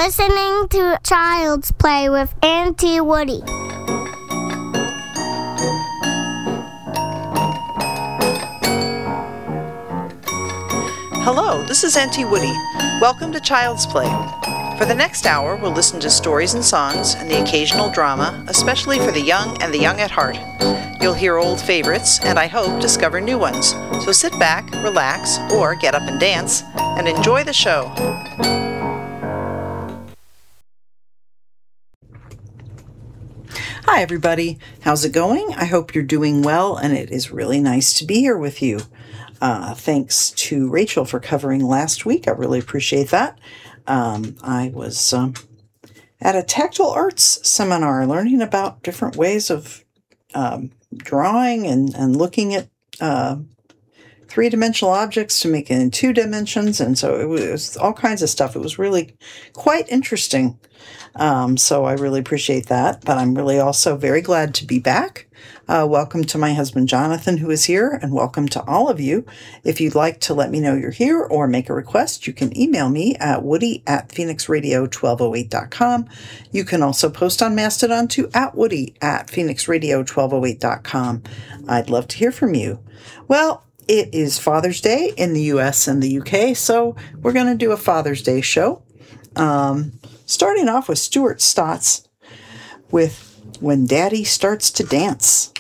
listening to Child's Play with Auntie Woody. Hello, this is Auntie Woody. Welcome to Child's Play. For the next hour, we'll listen to stories and songs and the occasional drama, especially for the young and the young at heart. You'll hear old favorites and I hope discover new ones. So sit back, relax, or get up and dance and enjoy the show. Hi everybody, how's it going? I hope you're doing well and it is really nice to be here with you. Thanks to Rachel for covering last week. I really appreciate that. I was at a tactile arts seminar learning about different ways of drawing and looking at three-dimensional objects to make it in 2 dimensions. And so it was all kinds of stuff. It was really quite interesting. So I really appreciate that. But I'm really also very glad to be back. Welcome to my husband, Jonathan, who is here, and welcome to all of you. If you'd like to let me know you're here or make a request, you can email me at woody@phoenixradio1208.com. You can also post on Mastodon to @woody@phoenixradio1208.com. I'd love to hear from you. Well, it is Father's Day in the U.S. and the U.K., so we're going to do a Father's Day show. Starting off with Stuart Stotts with When Daddy Starts to Dance.